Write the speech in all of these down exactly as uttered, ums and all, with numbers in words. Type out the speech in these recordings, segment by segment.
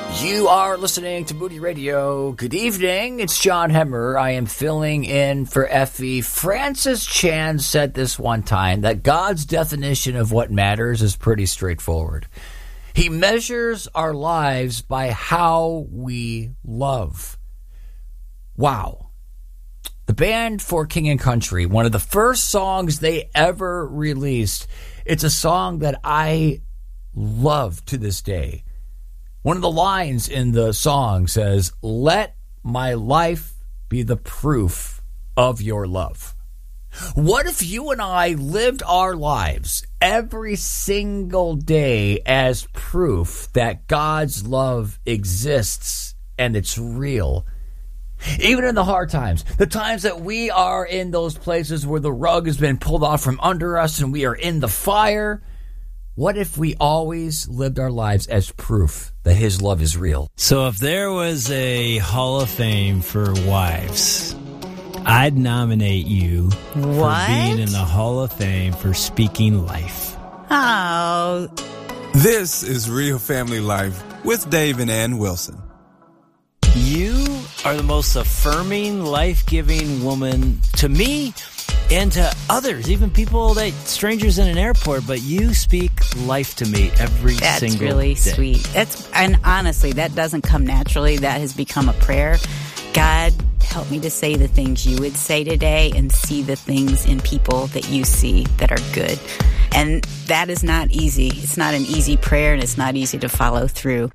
You are listening to Moody Radio. Good evening. It's John Hemmer. I am filling in for Effie. Francis Chan said this one time, that God's definition of what matters is pretty straightforward. He measures our lives by how we love. Wow. The band For King and Country, one of the first songs they ever released. It's a song that I love to this day. One of the lines in the song says, "Let my life be the proof of your love." What if you and I lived our lives every single day as proof that God's love exists and it's real? Even in the hard times, the times that we are in those places where the rug has been pulled off from under us and we are in the fire, what if we always lived our lives as proof that his love is real? So if there was a Hall of Fame for wives, I'd nominate you what? for being in the Hall of Fame for speaking life. Oh. This is Real Family Life with Dave and Ann Wilson. You are the most affirming, life-giving woman to me and to others, even people that strangers in an airport, but you speak life to me every That's single day. That's really sweet. That's, and honestly, that doesn't come naturally. That has become a prayer. God, help me to say the things you would say today and see the things in people that you see that are good. And that is not easy. It's not an easy prayer, and it's not easy to follow through.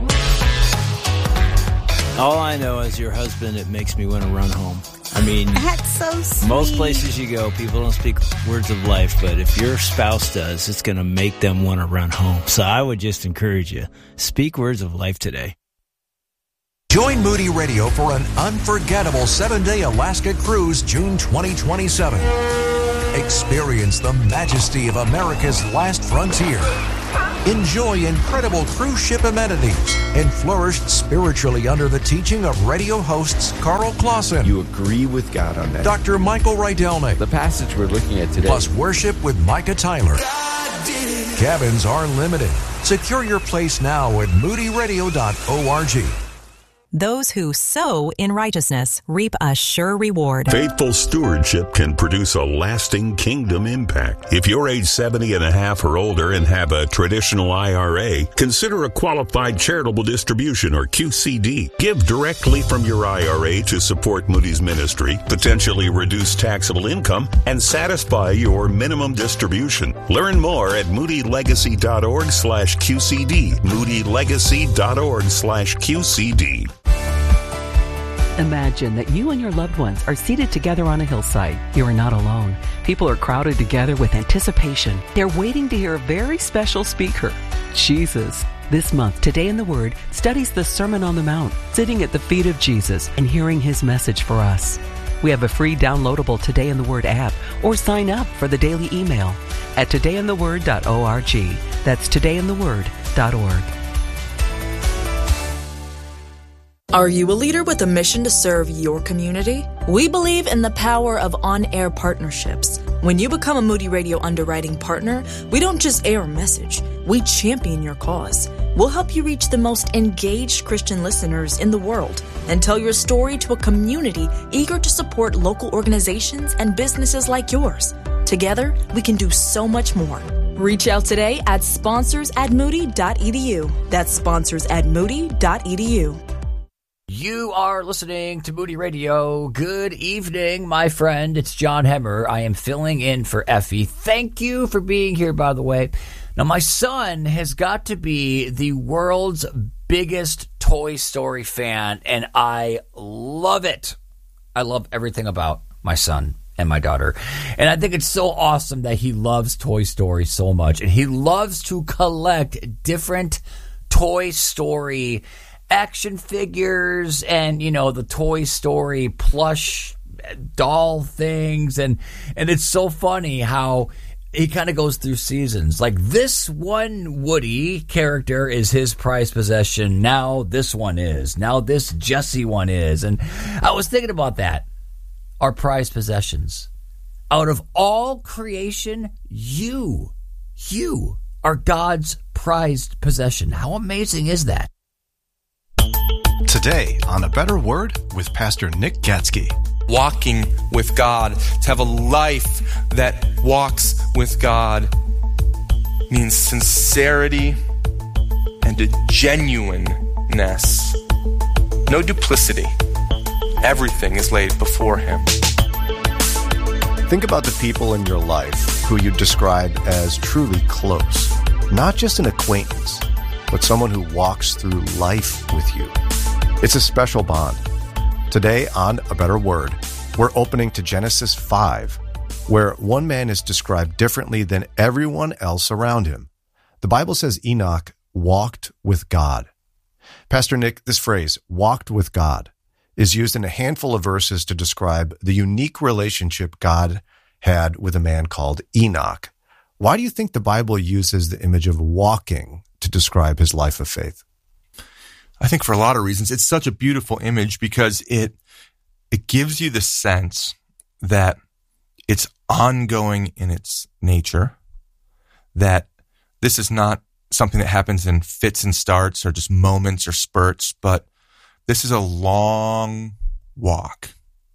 All I know is your husband, it makes me want to run home. I mean, that's so sweet. Most places you go, people don't speak words of life, but if your spouse does, it's going to make them want to run home. So I would just encourage you, speak words of life today. Join Moody Radio for an unforgettable seven-day Alaska cruise June twenty twenty-seven. Experience the majesty of America's last frontier. Enjoy incredible cruise ship amenities and flourish spiritually under the teaching of radio hosts Carl Clausen. You agree with God on that. Doctor Michael Rydelnik. The passage we're looking at today. Plus worship with Micah Tyler. Cabins are limited. Secure your place now at moody radio dot org. Those who sow in righteousness reap a sure reward. Faithful stewardship can produce a lasting kingdom impact. If you're age seventy and a half or older and have a traditional I R A, consider a qualified charitable distribution or Q C D. Give directly from your I R A to support Moody's ministry, potentially reduce taxable income, and satisfy your minimum distribution. Learn more at moody legacy dot org slash Q C D. moody legacy dot org slash Q C D. Imagine that you and your loved ones are seated together on a hillside. You are not alone. People are crowded together with anticipation. They're waiting to hear a very special speaker, Jesus. This month, Today in the Word studies the Sermon on the Mount, sitting at the feet of Jesus and hearing his message for us. We have a free downloadable Today in the Word app, or sign up for the daily email at today in the word dot org. That's today in the word dot org. Are you a leader with a mission to serve your community? We believe in the power of on-air partnerships. When you become a Moody Radio underwriting partner, we don't just air a message, we champion your cause. We'll help you reach the most engaged Christian listeners in the world and tell your story to a community eager to support local organizations and businesses like yours. Together, we can do so much more. Reach out today at sponsors at moody dot e d u. That's sponsors at moody dot e d u. You are listening to Moody Radio. Good evening, my friend. It's John Hemmer. I am filling in for Effie. Thank you for being here, by the way. Now, my son has got to be the world's biggest Toy Story fan, and I love it. I love everything about my son and my daughter. And I think it's so awesome that he loves Toy Story so much. And he loves to collect different Toy Story action figures and, you know, the Toy Story plush doll things. And, and it's so funny how he kind of goes through seasons. Like this one Woody character is his prized possession. Now this one is. Now this Jessie one is. And I was thinking about that. Our prized possessions. Out of all creation, you, you are God's prized possession. How amazing is that? Today on A Better Word with Pastor Nick Gatsky. Walking with God, to have a life that walks with God, means sincerity and a genuineness. No duplicity. Everything is laid before Him. Think about the people in your life who you describe as truly close. Not just an acquaintance, but someone who walks through life with you. It's a special bond. Today on A Better Word, we're opening to Genesis five, where one man is described differently than everyone else around him. The Bible says Enoch walked with God. Pastor Nick, this phrase, walked with God, is used in a handful of verses to describe the unique relationship God had with a man called Enoch. Why do you think the Bible uses the image of walking to describe his life of faith? I think for a lot of reasons. It's such a beautiful image because it it gives you the sense that it's ongoing in its nature, that this is not something that happens in fits and starts or just moments or spurts, but this is a long walk.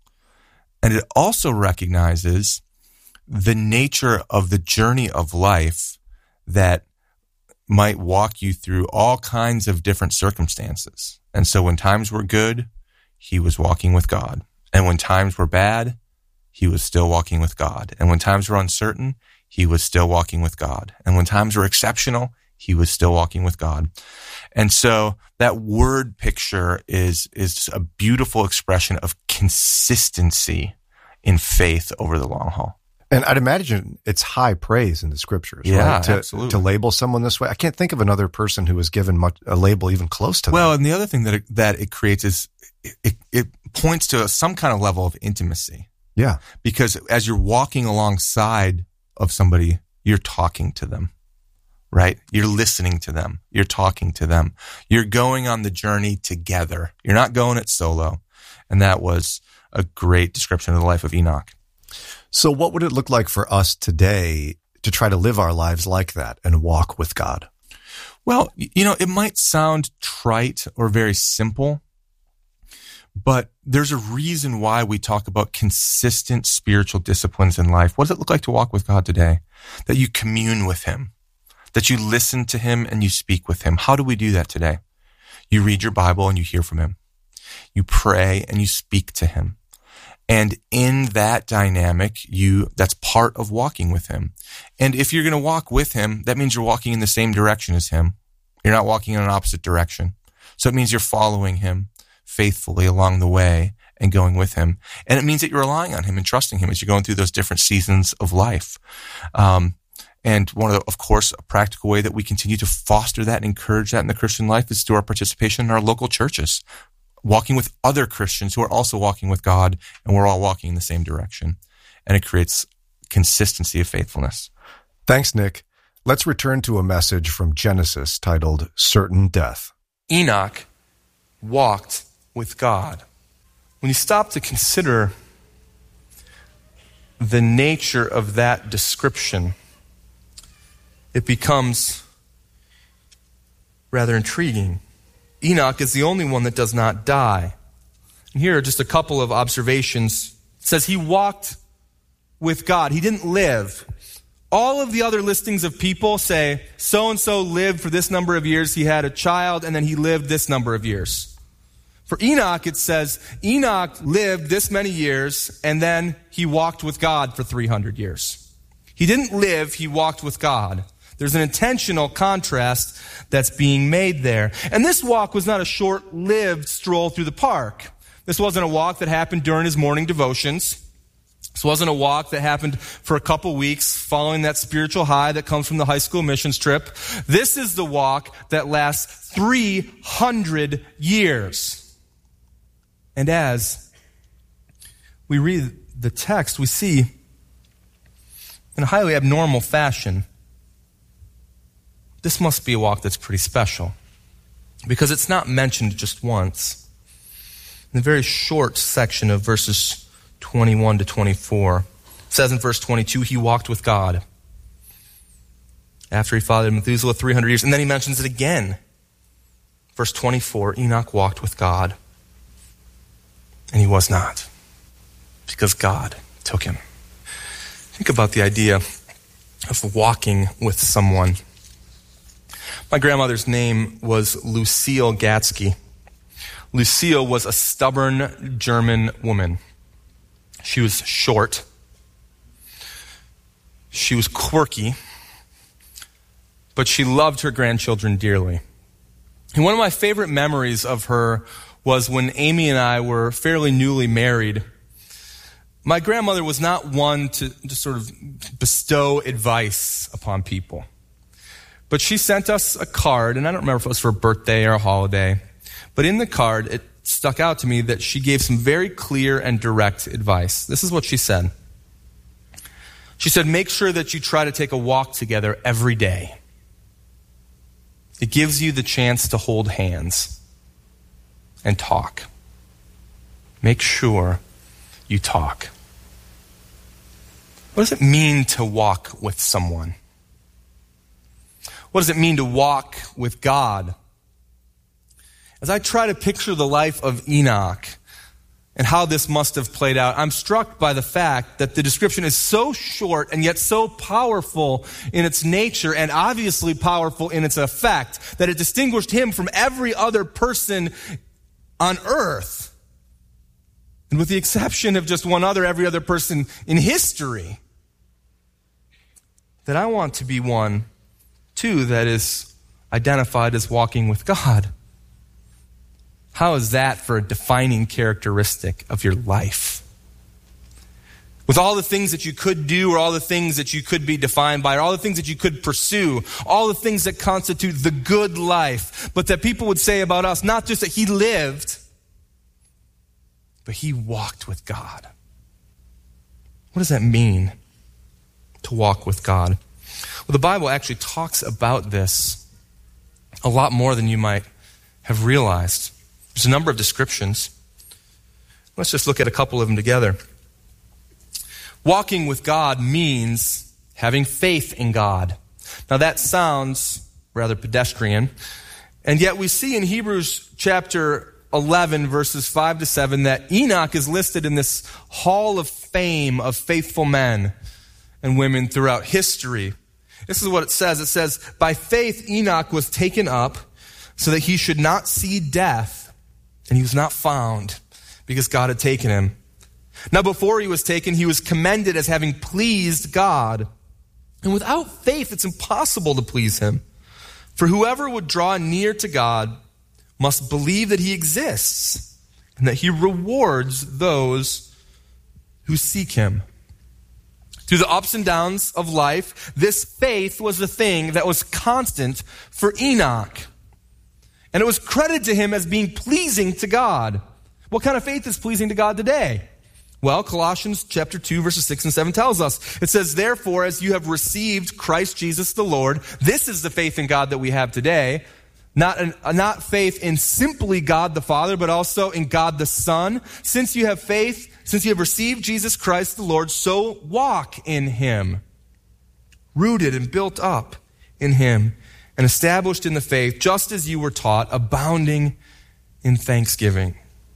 And it also recognizes the nature of the journey of life that might walk you through all kinds of different circumstances. And so when times were good, he was walking with God. And when times were bad, he was still walking with God. And when times were uncertain, he was still walking with God. And when times were exceptional, he was still walking with God. And so that word picture is, is just a beautiful expression of consistency in faith over the long haul. And I'd imagine it's high praise in the scriptures, yeah, right? To, absolutely. To label someone this way. I can't think of another person who was given much, a label even close to that. Well, and the other thing that it, that it creates is it, it points to some kind of level of intimacy. Yeah. Because as you're walking alongside of somebody, you're talking to them, right? You're listening to them. You're talking to them. You're going on the journey together. You're not going it solo. And that was a great description of the life of Enoch. So what would it look like for us today to try to live our lives like that and walk with God? Well, you know, it might sound trite or very simple, but there's a reason why we talk about consistent spiritual disciplines in life. What does it look like to walk with God today? That you commune with Him, that you listen to Him and you speak with Him. How do we do that today? You read your Bible and you hear from Him. You pray and you speak to Him. And in that dynamic, you that's part of walking with Him. And if you're going to walk with Him, that means you're walking in the same direction as Him. You're not walking in an opposite direction. So it means you're following Him faithfully along the way and going with Him. And it means that you're relying on Him and trusting Him as you're going through those different seasons of life. Um, and one of the, of course, a practical way that we continue to foster that and encourage that in the Christian life is through our participation in our local churches. Walking with other Christians who are also walking with God, and we're all walking in the same direction. And it creates consistency of faithfulness. Thanks, Nick. Let's return to a message from Genesis titled Certain Death. Enoch walked with God. When you stop to consider the nature of that description, it becomes rather intriguing. Enoch is the only one that does not die. And here are just a couple of observations. It says he walked with God. He didn't live. All of the other listings of people say, so-and-so lived for this number of years, he had a child, and then he lived this number of years. For Enoch, it says, Enoch lived this many years, and then he walked with God for three hundred years. He didn't live, he walked with God. There's an intentional contrast that's being made there. And this walk was not a short-lived stroll through the park. This wasn't a walk that happened during his morning devotions. This wasn't a walk that happened for a couple weeks following that spiritual high that comes from the high school missions trip. This is the walk that lasts three hundred years. And as we read the text, we see in a highly abnormal fashion, this must be a walk that's pretty special because it's not mentioned just once. In the very short section of verses twenty-one to twenty-four, it says in verse twenty-two, he walked with God after he fathered Methuselah three hundred years. And then he mentions it again Verse twenty-four, Enoch walked with God, and he was not, because God took him. Think about the idea of walking with someone. My grandmother's name was Lucille Gatsky. Lucille was a stubborn German woman. She was short. She was quirky, but she loved her grandchildren dearly. And one of my favorite memories of her was when Amy and I were fairly newly married. My grandmother was not one to just sort of bestow advice upon people. But she sent us a card, and I don't remember if it was for a birthday or a holiday, but in the card, it stuck out to me that she gave some very clear and direct advice. This is what she said. She said, make sure that you try to take a walk together every day. It gives you the chance to hold hands and talk. Make sure you talk. What does it mean to walk with someone? What does it mean to walk with God? As I try to picture the life of Enoch and how this must have played out, I'm struck by the fact that the description is so short and yet so powerful in its nature and obviously powerful in its effect that it distinguished him from every other person on earth. And with the exception of just one other, every other person in history, that I want to be one too that is identified as walking with God. How is that for a defining characteristic of your life? With all the things that you could do, or all the things that you could be defined by, or all the things that you could pursue, all the things that constitute the good life, but that people would say about us, not just that he lived, but he walked with God. What does that mean, to walk with God? Well, the Bible actually talks about this a lot more than you might have realized. There's a number of descriptions. Let's just look at a couple of them together. Walking with God means having faith in God. Now that sounds rather pedestrian, and yet we see in Hebrews chapter eleven, verses five to seven, that Enoch is listed in this hall of fame of faithful men and women throughout history. This is what it says. It says, by faith Enoch was taken up so that he should not see death, and he was not found because God had taken him. Now before he was taken, he was commended as having pleased God. And without faith, it's impossible to please him. For whoever would draw near to God must believe that he exists and that he rewards those who seek him. Through the ups and downs of life, this faith was the thing that was constant for Enoch. And it was credited to him as being pleasing to God. What kind of faith is pleasing to God today? Well, Colossians chapter two, verses six and seven tells us. It says, therefore, as you have received Christ Jesus the Lord, this is the faith in God that we have today. Not, an, not faith in simply God the Father, but also in God the Son. Since you have faith, since you have received Jesus Christ the Lord, so walk in him, rooted and built up in him, and established in the faith, just as you were taught, abounding in thanksgiving.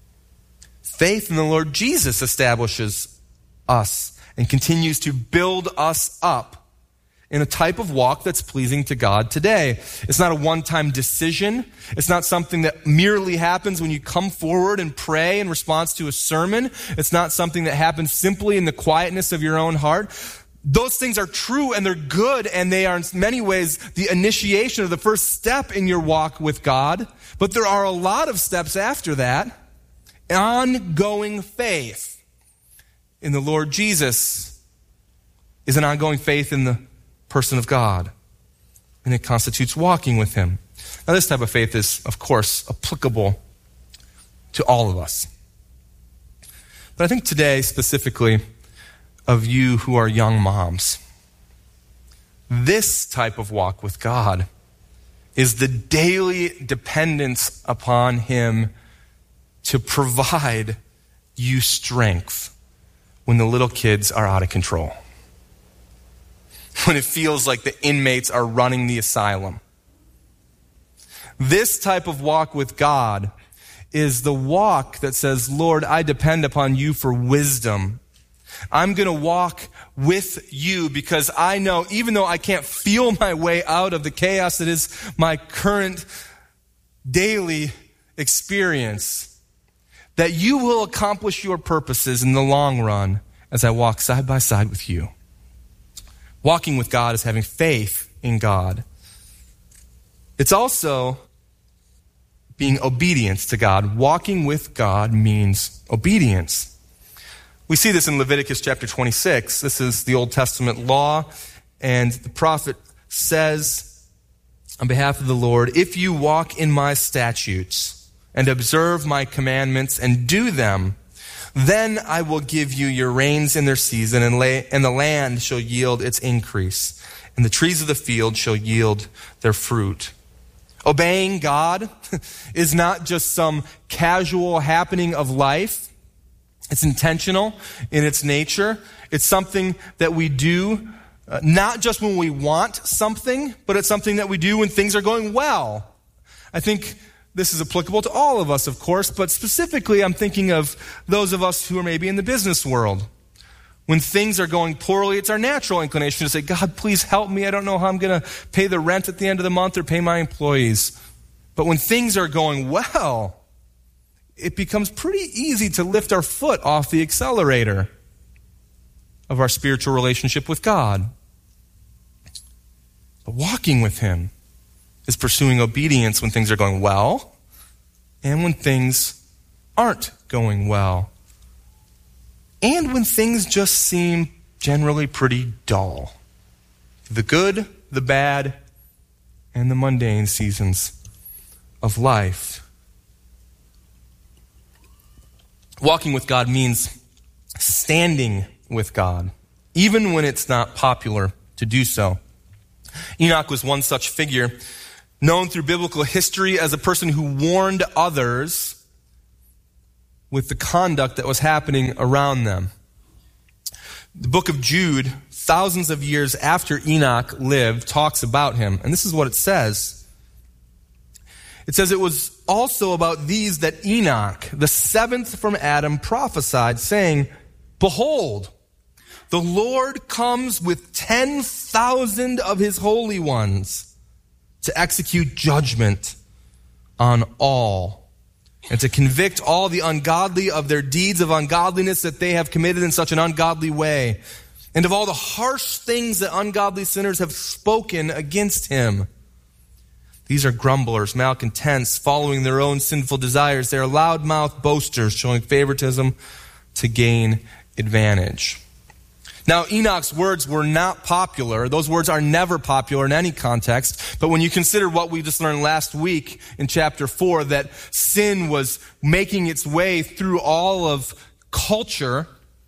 Faith in the Lord Jesus establishes us and continues to build us up in a type of walk that's pleasing to God today. It's not a one-time decision. It's not something that merely happens when you come forward and pray in response to a sermon. It's not something that happens simply in the quietness of your own heart. Those things are true and they're good, and they are in many ways the initiation of the first step in your walk with God. But there are a lot of steps after that. Ongoing faith in the Lord Jesus is an ongoing faith in the person of God, and it constitutes walking with him. Now, this type of faith is, of course, applicable to all of us. But I think today, specifically, of you who are young moms, this type of walk with God is the daily dependence upon him to provide you strength when the little kids are out of control. When it feels like the inmates are running the asylum. This type of walk with God is the walk that says, Lord, I depend upon you for wisdom. I'm going to walk with you because I know, even though I can't feel my way out of the chaos that is my current daily experience, that you will accomplish your purposes in the long run as I walk side by side with you. Walking with God is having faith in God. It's also being obedient to God. Walking with God means obedience. We see this in Leviticus chapter twenty-six. This is the Old Testament law, and the prophet says on behalf of the Lord, if you walk in my statutes and observe my commandments and do them, then I will give you your rains in their season, and, lay, and the land shall yield its increase, and the trees of the field shall yield their fruit. Obeying God is not just some casual happening of life. It's intentional in its nature. It's something that we do uh, not just when we want something, but it's something that we do when things are going well. I think this is applicable to all of us, of course, but specifically I'm thinking of those of us who are maybe in the business world. When things are going poorly, it's our natural inclination to say, God, please help me. I don't know how I'm going to pay the rent at the end of the month or pay my employees. But when things are going well, it becomes pretty easy to lift our foot off the accelerator of our spiritual relationship with God. But walking with Him is pursuing obedience when things are going well and when things aren't going well. And when things just seem generally pretty dull. The good, the bad, and the mundane seasons of life. Walking with God means standing with God, even when it's not popular to do so. Enoch was one such figure, known through biblical history as a person who warned others with the conduct that was happening around them. The book of Jude, thousands of years after Enoch lived, talks about him. And this is what it says. It says, it was also about these that Enoch, the seventh from Adam, prophesied, saying, behold, the Lord comes with ten thousand of his holy ones to execute judgment on all, and to convict all the ungodly of their deeds of ungodliness that they have committed in such an ungodly way, and of all the harsh things that ungodly sinners have spoken against him. These are grumblers, malcontents, following their own sinful desires. They are loudmouth boasters, showing favoritism to gain advantage. Now, Enoch's words were not popular. Those words are never popular in any context. But when you consider what we just learned last week in chapter four, that sin was making its way through all of culture,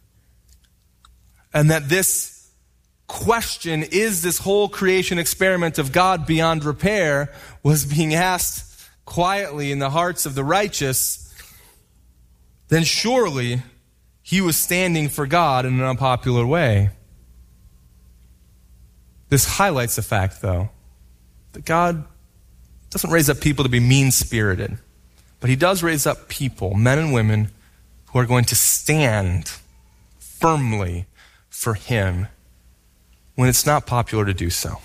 and that this question, is this whole creation experiment of God beyond repair, was being asked quietly in the hearts of the righteous, then surely he was standing for God in an unpopular way. This highlights the fact, though, that God doesn't raise up people to be mean-spirited, but he does raise up people, men and women, who are going to stand firmly for him when it's not popular to do so.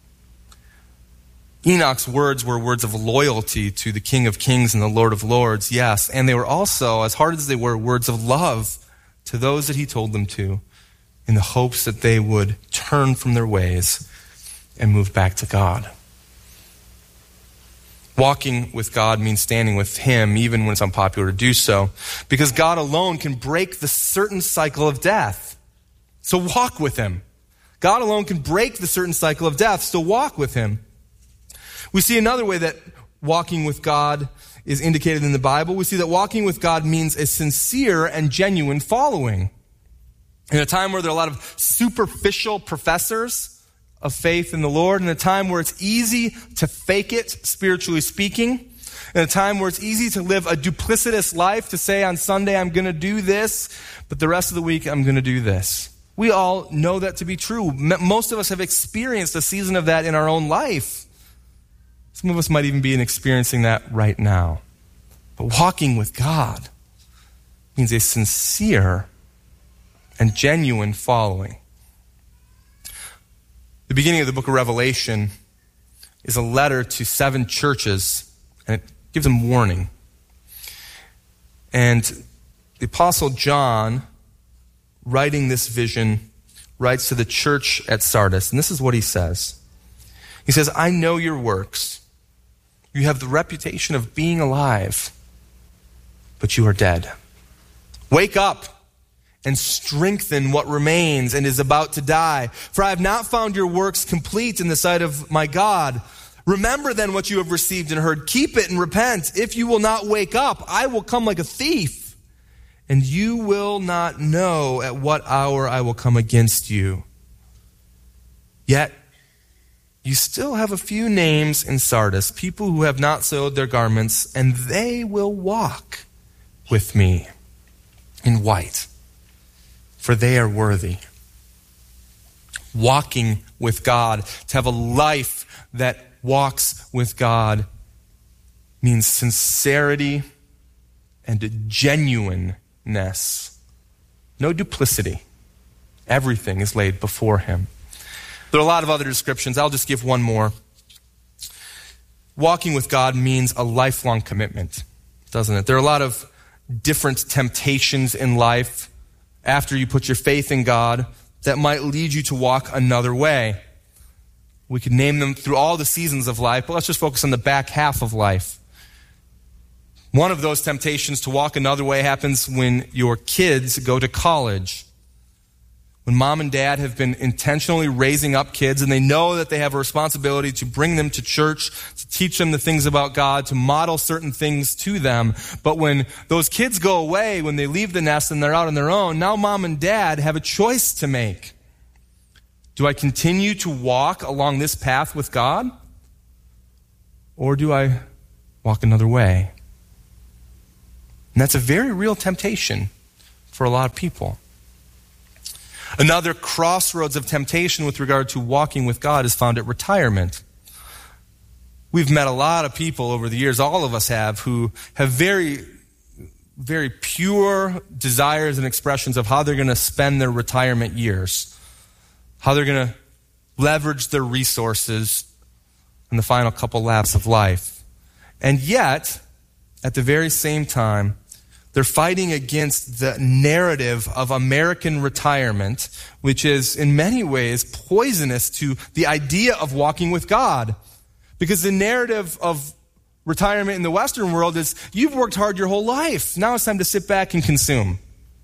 Enoch's words were words of loyalty to the King of Kings and the Lord of Lords, yes, and they were also, as hard as they were, words of love to those that he told them to, in the hopes that they would turn from their ways and move back to God. Walking with God means standing with him, even when it's unpopular to do so, because God alone can break the certain cycle of death. So walk with him. God alone can break the certain cycle of death, so walk with him. We see another way that walking with God is indicated in the Bible. We see that walking with God means a sincere and genuine following. In a time where there are a lot of superficial professors of faith in the Lord, in a time where it's easy to fake it, spiritually speaking, in a time where it's easy to live a duplicitous life, to say on Sunday I'm going to do this, but the rest of the week I'm going to do this. We all know that to be true. Most of us have experienced a season of that in our own life. Some of us might even be experiencing that right now. But walking with God means a sincere and genuine following. The beginning of the book of Revelation is a letter to seven churches, and it gives them warning. And the Apostle John, writing this vision, writes to the church at Sardis, and this is what he says. He says, I know your works. You have the reputation of being alive, but you are dead. Wake up and strengthen what remains and is about to die. For I have not found your works complete in the sight of my God. Remember then what you have received and heard. Keep it and repent. If you will not wake up, I will come like a thief, and you will not know at what hour I will come against you. Yet you still have a few names in Sardis, people who have not soiled their garments, and they will walk with me in white, for they are worthy. Walking with God, to have a life that walks with God, means sincerity and genuineness. No duplicity. Everything is laid before him. There are a lot of other descriptions. I'll just give one more. Walking with God means a lifelong commitment, doesn't it? There are a lot of different temptations in life after you put your faith in God that might lead you to walk another way. We could name them through all the seasons of life, but let's just focus on the back half of life. One of those temptations to walk another way happens when your kids go to college. When mom and dad have been intentionally raising up kids and they know that they have a responsibility to bring them to church, to teach them the things about God, to model certain things to them. But when those kids go away, when they leave the nest and they're out on their own, now mom and dad have a choice to make. Do I continue to walk along this path with God? Or do I walk another way? And that's a very real temptation for a lot of people. Another crossroads of temptation with regard to walking with God is found at retirement. We've met a lot of people over the years, all of us have, who have very, very pure desires and expressions of how they're going to spend their retirement years, how they're going to leverage their resources in the final couple laps of life. And yet, at the very same time, they're fighting against the narrative of American retirement, which is in many ways poisonous to the idea of walking with God. Because the narrative of retirement in the Western world is, you've worked hard your whole life. Now it's time to sit back and consume.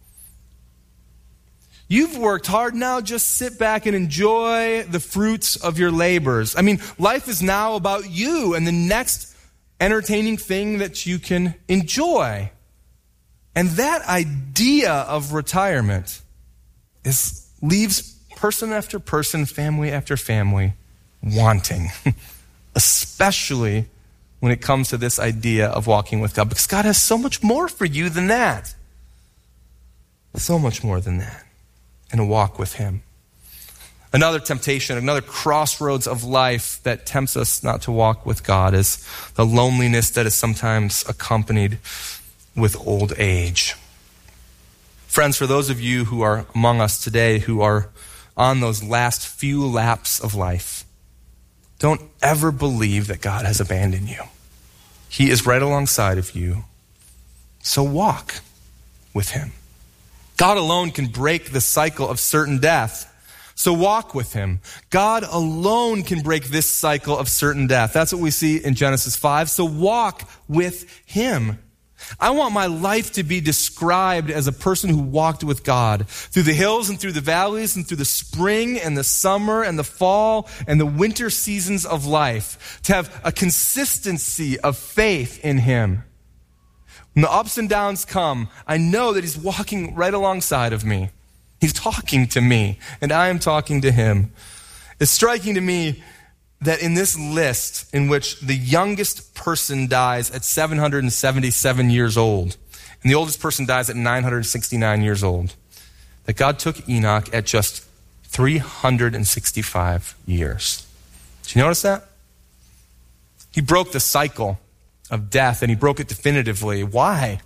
You've worked hard, now just sit back and enjoy the fruits of your labors. I mean, life is now about you and the next entertaining thing that you can enjoy. And that idea of retirement is leaves person after person, family after family, wanting, especially when it comes to this idea of walking with God, because God has so much more for you than that. So much more than that, and a walk with him. Another temptation, another crossroads of life that tempts us not to walk with God is the loneliness that is sometimes accompanied with old age. Friends, for those of you who are among us today who are on those last few laps of life, don't ever believe that God has abandoned you. He is right alongside of you. So walk with him. God alone can break the cycle of certain death. So walk with him. God alone can break this cycle of certain death. That's what we see in Genesis five. So walk with him. I want my life to be described as a person who walked with God through the hills and through the valleys and through the spring and the summer and the fall and the winter seasons of life. To have a consistency of faith in him. When the ups and downs come, I know that he's walking right alongside of me. He's talking to me, and I am talking to him. It's striking to me that in this list in which the youngest person dies at seven hundred seventy-seven years old, and the oldest person dies at nine hundred sixty-nine years old, that God took Enoch at just three hundred sixty-five years. Did you notice that? He broke the cycle of death, and he broke it definitively. Why?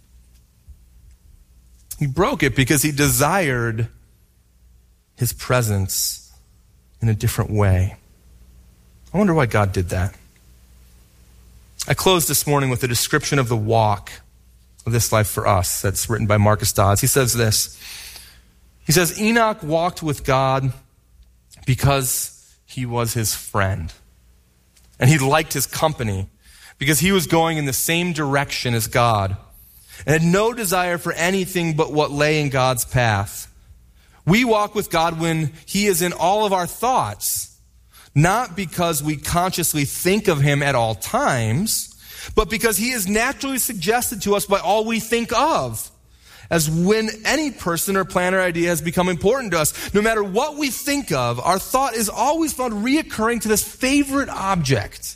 He broke it because he desired his presence in a different way. I wonder why God did that. I closed this morning with a description of the walk of this life for us that's written by Marcus Dodds. He says this. He says, Enoch walked with God because he was his friend. And he liked his company because he was going in the same direction as God and had no desire for anything but what lay in God's path. We walk with God when he is in all of our thoughts, not because we consciously think of him at all times, but because he is naturally suggested to us by all we think of. As when any person or plan or idea has become important to us, no matter what we think of, our thought is always found reoccurring to this favorite object.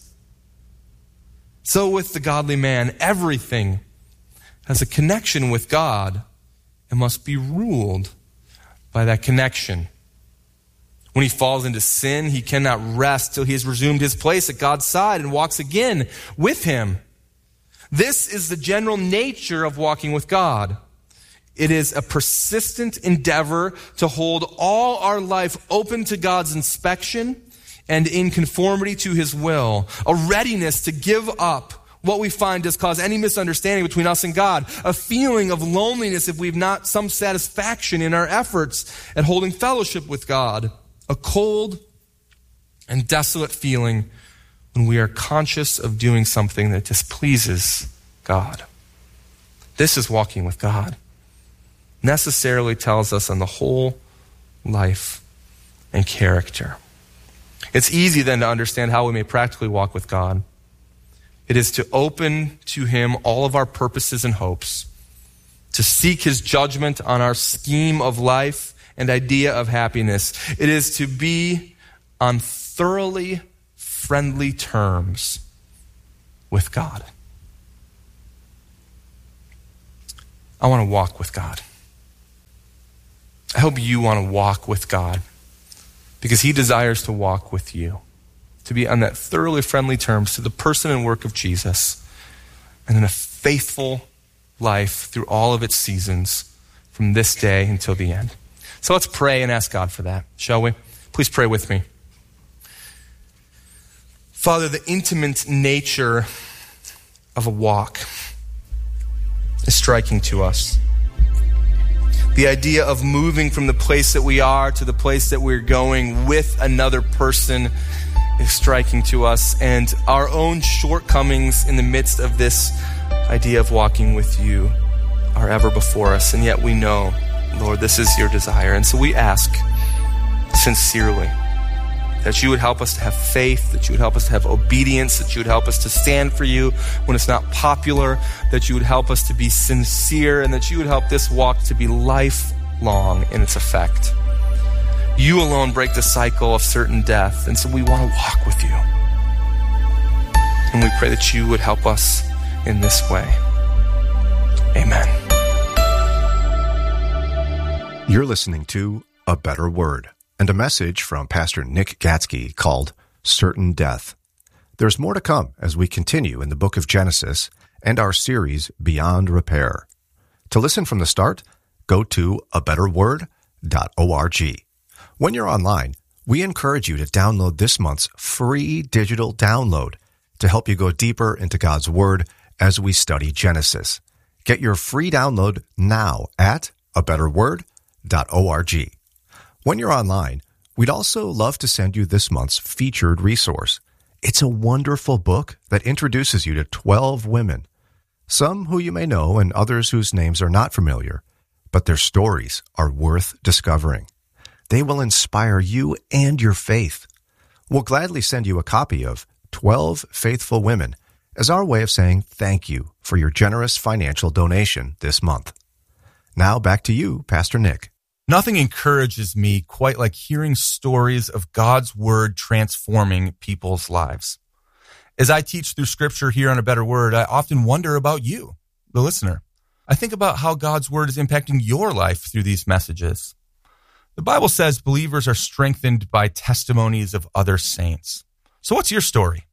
So with the godly man, everything has a connection with God and must be ruled by that connection. When he falls into sin, he cannot rest till he has resumed his place at God's side and walks again with him. This is the general nature of walking with God. It is a persistent endeavor to hold all our life open to God's inspection and in conformity to his will. A readiness to give up what we find does cause any misunderstanding between us and God. A feeling of loneliness if we've not some satisfaction in our efforts at holding fellowship with God. A cold and desolate feeling when we are conscious of doing something that displeases God. This is walking with God. Necessarily tells us on the whole life and character. It's easy then to understand how we may practically walk with God. It is to open to him all of our purposes and hopes, to seek his judgment on our scheme of life and idea of happiness. It is to be on thoroughly friendly terms with God. I want to walk with God. I hope you want to walk with God because he desires to walk with you, to be on that thoroughly friendly terms to the person and work of Jesus, and in a faithful life through all of its seasons from this day until the end. So let's pray and ask God for that, shall we? Please pray with me. Father, the intimate nature of a walk is striking to us. The idea of moving from the place that we are to the place that we're going with another person is striking to us, and our own shortcomings in the midst of this idea of walking with you are ever before us, and yet we know, Lord, this is your desire. And so we ask sincerely that you would help us to have faith, that you would help us to have obedience, that you would help us to stand for you when it's not popular, that you would help us to be sincere, and that you would help this walk to be lifelong in its effect. You alone break the cycle of certain death, and so we want to walk with you. And we pray that you would help us in this way. Amen. You're listening to A Better Word, and a message from Pastor Nick Gatsky called Certain Death. There's more to come as we continue in the book of Genesis and our series Beyond Repair. To listen from the start, go to a better word dot org. When you're online, we encourage you to download this month's free digital download to help you go deeper into God's Word as we study Genesis. Get your free download now at a better word dot org. When you're online, we'd also love to send you this month's featured resource. It's a wonderful book that introduces you to twelve women, some who you may know and others whose names are not familiar, but their stories are worth discovering. They will inspire you and your faith. We'll gladly send you a copy of twelve Faithful Women as our way of saying thank you for your generous financial donation this month. Now back to you, Pastor Nick. Nothing encourages me quite like hearing stories of God's Word transforming people's lives. As I teach through Scripture here on A Better Word, I often wonder about you, the listener. I think about how God's Word is impacting your life through these messages. The Bible says believers are strengthened by testimonies of other saints. So what's your story?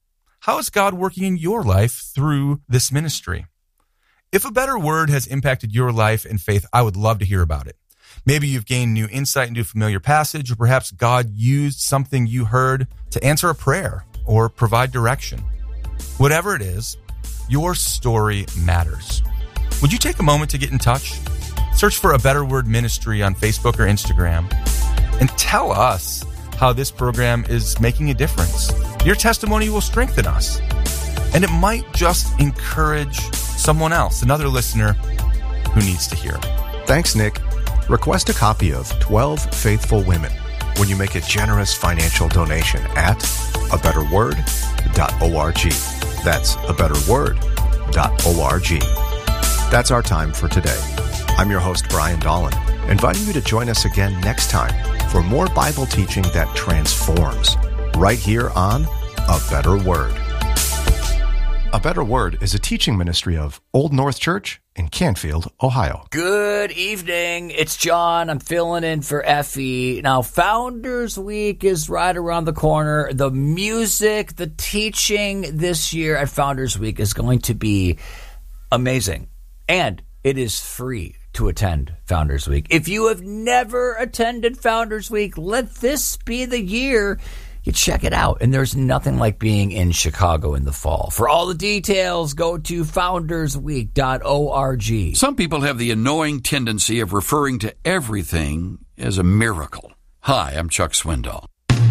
how is God working in your life through this ministry? If A Better Word has impacted your life and faith, I would love to hear about it. Maybe you've gained new insight into a familiar passage, or perhaps God used something you heard to answer a prayer or provide direction. Whatever it is, your story matters. Would you take a moment to get in touch? Search for A Better Word Ministry on Facebook or Instagram and tell us how this program is making a difference. Your testimony will strengthen us, and it might just encourage someone else, another listener who needs to hear. Thanks, Nick. Request a copy of twelve Faithful Women when you make a generous financial donation at a better word dot org. That's a better word dot org. That's our time for today. I'm your host, Brian Dolan, inviting you to join us again next time for more Bible teaching that transforms, right here on A Better Word. A Better Word is a teaching ministry of Old North Church in Canfield, Ohio. Good evening. It's John. I'm filling in for Effie. Now, Founders Week is right around the corner. The music, the teaching this year at Founders Week is going to be amazing. And it is free to attend Founders Week. If you have never attended Founders Week, let this be the year you check it out. And there's nothing like being in Chicago in the fall. For all the details, go to founders week dot org. Some people have the annoying tendency of referring to everything as a miracle. Hi, I'm Chuck Swindoll.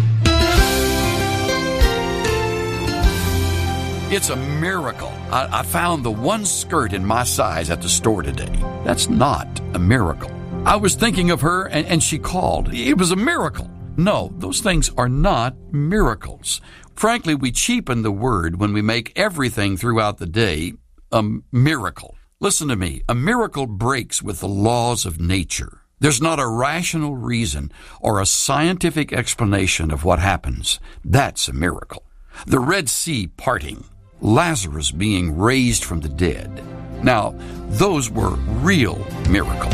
It's a miracle. I, I found the one skirt in my size at the store today. That's not a miracle. I was thinking of her and, and she called. It was a miracle. No, those things are not miracles. Frankly, we cheapen the word when we make everything throughout the day a miracle. Listen to me. A miracle breaks with the laws of nature. There's not a rational reason or a scientific explanation of what happens. That's a miracle. The Red Sea parting, Lazarus being raised from the dead. Now, those were real miracles.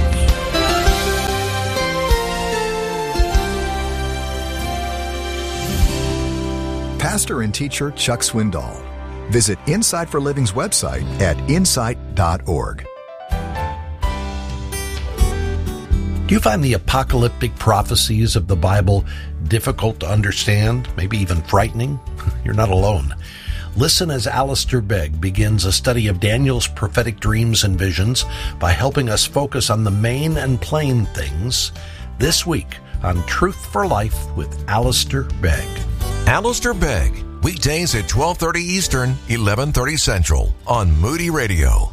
Pastor and teacher Chuck Swindoll. Visit Insight for Living's website at insight dot org. Do you find the apocalyptic prophecies of the Bible difficult to understand, maybe even frightening? You're not alone. Listen as Alistair Begg begins a study of Daniel's prophetic dreams and visions by helping us focus on the main and plain things this week on Truth for Life with Alistair Begg. Alistair Begg, weekdays at twelve thirty Eastern, eleven thirty Central on Moody Radio.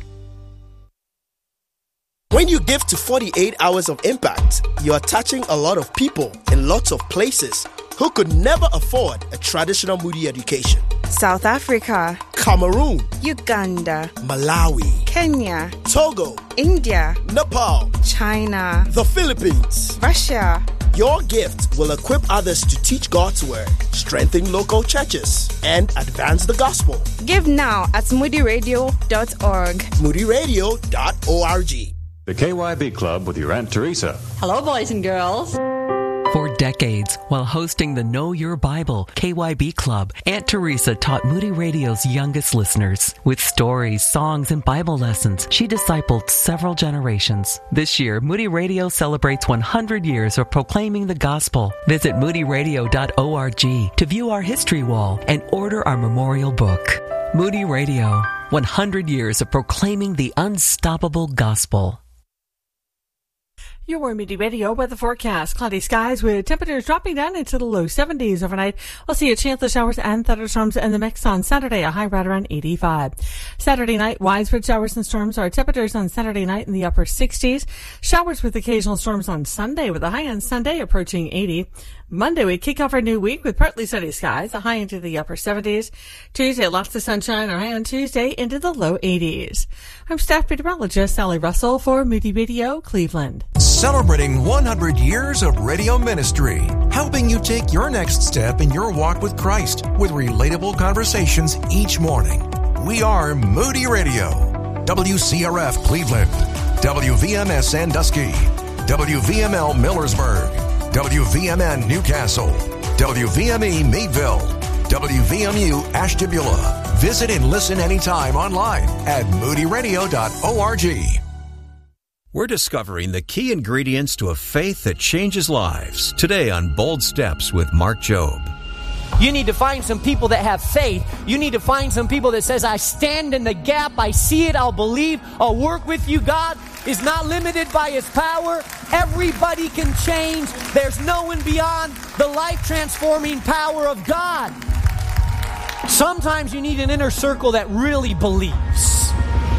When you give to forty-eight hours of impact, you are touching a lot of people in lots of places who could never afford a traditional Moody education. South Africa, Cameroon, Uganda, Malawi, Kenya, Togo, India, Nepal, China, the Philippines, Russia. Your gift will equip others to teach God's word, strengthen local churches, and advance the gospel. Give now at moody radio dot org. moody radio dot org. The K Y B Club with your Aunt Teresa. Hello, boys and girls. For decades, while hosting the Know Your Bible K Y B Club, Aunt Teresa taught Moody Radio's youngest listeners. With stories, songs, and Bible lessons, she discipled several generations. This year, Moody Radio celebrates one hundred years of proclaiming the gospel. Visit moody radio dot org to view our history wall and order our memorial book. Moody Radio, one hundred years of proclaiming the unstoppable gospel. Your Moody Radio weather forecast. Cloudy skies with temperatures dropping down into the low seventies overnight. We'll see a chance of showers and thunderstorms in the mix on Saturday, a high right around eighty-five. Saturday night, widespread showers and storms. Our temperatures on Saturday night in the upper sixties. Showers with occasional storms on Sunday, with a high on Sunday approaching eighty. Monday, we kick off our new week with partly sunny skies, a high into the upper seventies. Tuesday, lots of sunshine, a high on Tuesday into the low eighties. I'm staff meteorologist Sally Russell for Moody Radio, Cleveland. Celebrating one hundred years of radio ministry, helping you take your next step in your walk with Christ with relatable conversations each morning. We are Moody Radio, W C R F Cleveland, W V M S Sandusky, W V M L Millersburg, W V M N Newcastle, W V M E Meadville, W V M U Ashtabula, Visit and listen anytime online at moody radio dot org. We're discovering the key ingredients to a faith that changes lives today on Bold Steps with Mark Jobe. You need to find some people that have faith. You need to find some people that says, I stand in the gap, I see it, I'll believe, I'll work with you. God is not limited by His power. Everybody can change. There's no one beyond the life-transforming power of God. Sometimes you need an inner circle that really believes.